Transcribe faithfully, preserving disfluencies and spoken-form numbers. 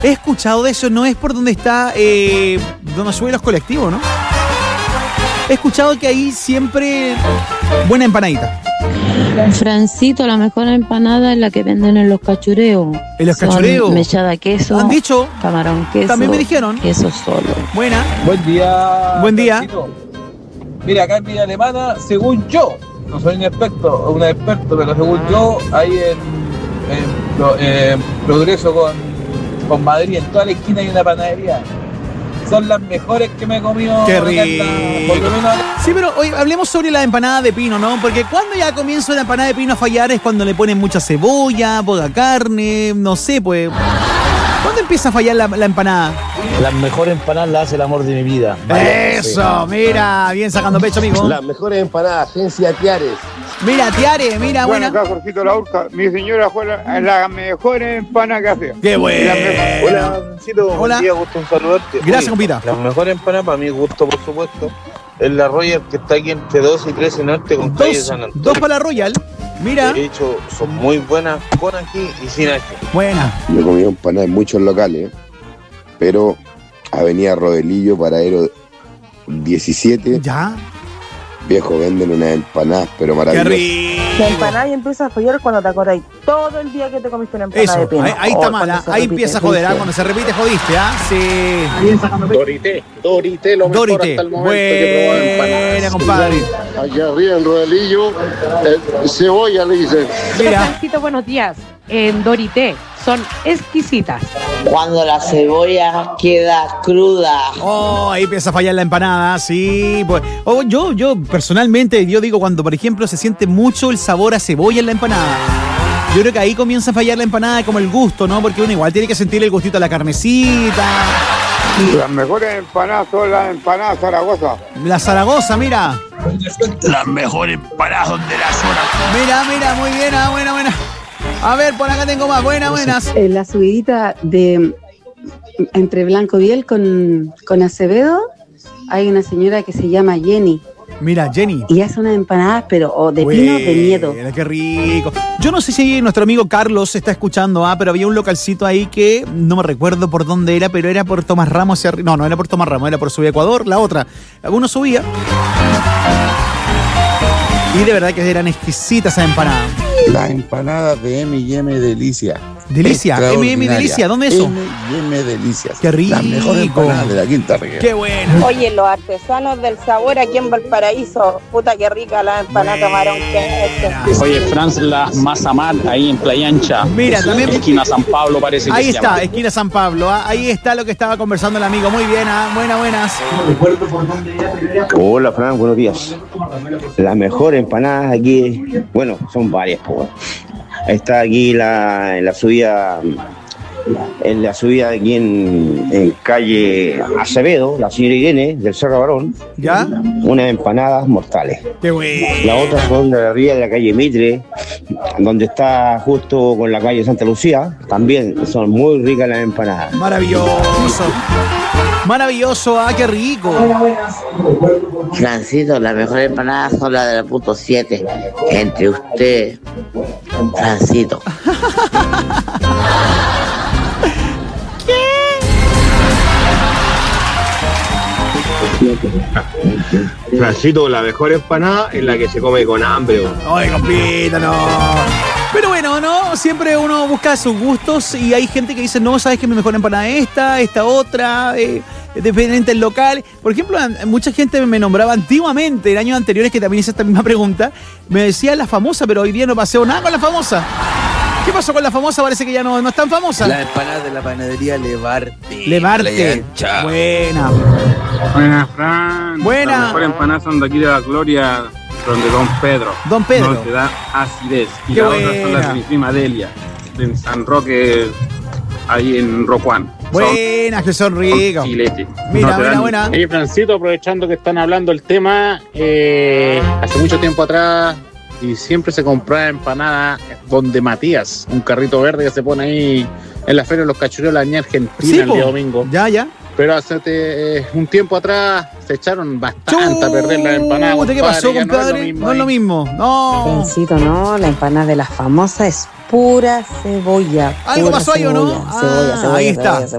He escuchado de eso, no es por donde está, eh, donde suben los colectivos, ¿no? He escuchado que ahí siempre buena empanadita. Francito, la mejor empanada es la que venden en los cachureos. ¿En los cachureos? Son mechada queso. ¿Han dicho? Camarón queso. También me dijeron. Queso solo. Buena. Buen día. Buen día. Francito. Mira, acá en Villa Alemana, según yo, no soy un experto, un experto, pero según yo, ahí en, en, Pro- en Progreso con, con Madrid, en toda la esquina hay una panadería. Son las mejores que me he comido. Qué acá en la- rico. por lo menos- Sí, pero hoy hablemos sobre la empanada de pino, ¿no? Porque cuando ya comienza la empanada de pino a fallar es cuando le ponen mucha cebolla, poca carne, no sé, pues. ¿Cuándo empieza a fallar la, la empanada? Las mejores empanadas las hace el amor de mi vida. Eso, mira, bien sacando pecho, amigo. Las mejores empanadas, Agencia Tiares. Mira, Tiare, mira, Bueno, buena. acá Jorgito La Urca. Mi señora fue la, la mejor empana que hace. Qué La bueno. mejor- Hola, Francito, Hola. buen día, gusto en saludarte. Gracias, Oye, compita. La mejor empanada, para mi gusto, por supuesto, es la Royal, que está aquí entre doce y trece Norte con calle Dos, San Antonio. dos para la Royal. Mira, De hecho, son muy buenas con ají y sin ají. buena. Yo he comido empanadas en muchos locales, pero Avenida Rodelillo, Paradero diecisiete, Ya. viejo, venden unas empanadas, pero Qué maravillosas. rico. La empanada y empieza a fallar cuando te acordáis todo el día que te comiste una empanada Eso, de pino. ahí, ahí Oh, está cuando mala. se Ahí repite, empieza a joder, ¿ah? triste. Cuando se repite, jodiste, ¿ah? Sí. Dorité, Dorité, lo mejor Dorite. hasta el momento que he probado Buena, empanadas. compadre. Allá arriba en Rodelillo, eh, cebolla le dicen. Mira. Francito, buenos días. En Dorité son exquisitas. Cuando la cebolla queda cruda. Oh, ahí empieza a fallar la empanada, sí. Pues, oh, yo, yo personalmente, yo digo, cuando por ejemplo se siente mucho el sabor a cebolla en la empanada, yo creo que ahí comienza a fallar la empanada como el gusto, ¿no? Porque uno igual tiene que sentir el gustito a la carnecita. Las mejores empanadas son las empanadas Zaragoza. La Zaragoza, mira. Las mejores empanadas son de la zona. Mira, mira, muy bien, ah, buena, buena. A ver, por acá tengo más, buenas, buenas. En la subidita de entre Blanco Biel con, con Acevedo hay una señora que se llama Jenny Mira, Jenny. y hace unas empanadas pero oh, de pino de miedo. Mira, qué rico. Yo no sé si nuestro amigo Carlos está escuchando, ah, pero había un localcito ahí que no me recuerdo por dónde era, pero era por Tomás Ramos hacia arriba. No, no era por Tomás Ramos, era por Subida Ecuador, la otra. Uno subía. Y de verdad que eran exquisitas esas empanadas. Las empanadas de M y M Delicia. Delicia, M M Extraordinaria. Delicia, ¿dónde es eso? M y M Delicias. Qué rico. Las mejores empanadas de la Quinta Región. Qué bueno. Oye, los artesanos del sabor aquí en Valparaíso. Puta, qué rica la empanada camarón que es. Oye, Franz, las Mazamar, ahí en Playa Ancha. Mira, también- Esquina San Pablo parece que Ahí se está, llama. esquina San Pablo. ah, Ahí está lo que estaba conversando el amigo. Muy bien, ah, buenas, buenas. Hola, Fran, buenos días. Las mejores empanadas aquí, bueno, son varias, pues. Está aquí la, en la subida, en la subida aquí en, en calle Acevedo, la señora Irene, del Cerro Barón, ¿Ya? unas empanadas mortales. Qué bueno. Las otras son de arriba de la calle Mitre, donde está justo con la calle Santa Lucía, también son muy ricas las empanadas. Maravilloso. Maravilloso, ah, qué rico. Francito, las mejores empanadas son las de la punto siete. Entre usted, Francito. Francito, la mejor empanada es la que se come con hambre. Ay, compita, no. Pero bueno, ¿no? Siempre uno busca sus gustos y hay gente que dice, no, ¿sabes qué? Me mejor empanada esta, esta otra, eh, diferentes locales. Por ejemplo, mucha gente me nombraba antiguamente, en años anteriores, que también hice esta misma pregunta, me decía la famosa, pero hoy día no paseo nada con la famosa. ¿Qué pasó con la famosa? Parece que ya no, no es tan famosa. La empanada de la panadería Levarte. Levarte. Buena. Buenas, Fran. Buena. Las mejores empanadas son de aquí de la Gloria, donde Don Pedro. Don Pedro. No te da acidez. Y Qué las otras son las buena. de mi prima Delia, en San Roque, ahí en Rocuán. Buenas, que son ricas. Chilete. Mira, No te buena, dan- buena. Oye, Francito, aprovechando que están hablando del tema, eh, hace mucho tiempo atrás y siempre se compraba empanada donde Matías, un carrito verde que se pone ahí en la feria de los cachureos de la niña Argentina Sí, el po. día domingo. Ya, ya. Pero hace eh, un tiempo atrás se echaron bastante a perder la empanada. Chuta, ¿qué compadre, pasó, ya compadre? No es lo mismo. No. Francito, no, la empanada de la famosa es pura cebolla. Algo pura pasó ahí, ¿o no? cebolla, cebolla, Ah, cebolla, ahí cebolla, está. cebolla.